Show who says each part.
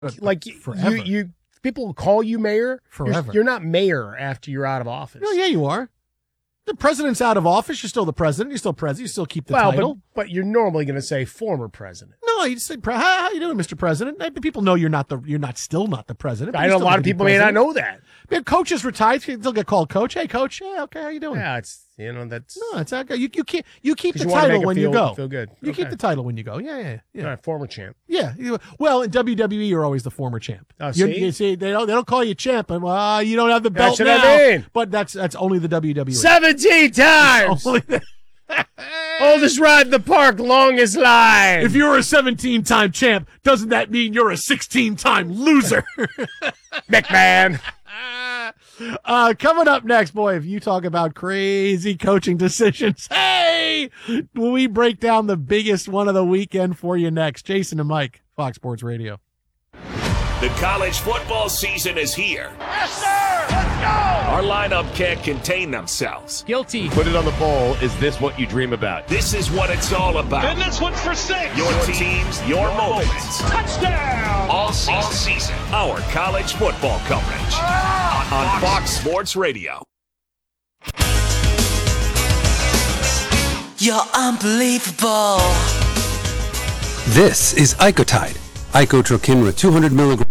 Speaker 1: like
Speaker 2: forever.
Speaker 1: you people will call you mayor
Speaker 2: Forever.
Speaker 1: You're not mayor after you're out of office.
Speaker 2: No, yeah, you are. The president's out of office. You're still the president. You're still president. You still keep the title.
Speaker 1: But you're normally going to say former president.
Speaker 2: No, you say, how you doing, Mr. President? People know you're still not the president.
Speaker 1: I know a lot of people may not know that.
Speaker 2: Coaches retired. They'll get called coach. Hey, coach. Yeah, okay. How you doing?
Speaker 1: Yeah, that's
Speaker 2: no, it's okay. You keep the
Speaker 1: you
Speaker 2: title when you go.
Speaker 1: Feel good.
Speaker 2: You keep the title when you go. Yeah.
Speaker 1: All right, former champ.
Speaker 2: Yeah. Well, in WWE, you're always the former champ.
Speaker 1: Oh, see?
Speaker 2: You see, they don't call you champ, but you don't have the belt
Speaker 1: That's
Speaker 2: now.
Speaker 1: what I mean.
Speaker 2: But that's only the WWE.
Speaker 1: 17 times. Oldest ride in the park, longest line.
Speaker 2: If you're a 17-time champ, doesn't that mean you're a 16-time loser?
Speaker 1: McMahon.
Speaker 2: Coming up next, boy, if you talk about crazy coaching decisions, hey, we break down the biggest one of the weekend for you next. Jason and Mike, Fox Sports Radio.
Speaker 3: The college football season is here.
Speaker 4: Yes, sir! Let's go!
Speaker 3: Our lineup can't contain themselves.
Speaker 5: Guilty.
Speaker 6: Put it on the bowl. Is this what you dream about?
Speaker 3: This is what it's all about.
Speaker 4: And this one's for 6.
Speaker 3: Your teams, your moments.
Speaker 4: Touchdown!
Speaker 3: All season. Our college football coverage on Fox Sports Radio.
Speaker 7: You're unbelievable.
Speaker 8: This is Icotide. Icotrokinra 200 milligrams.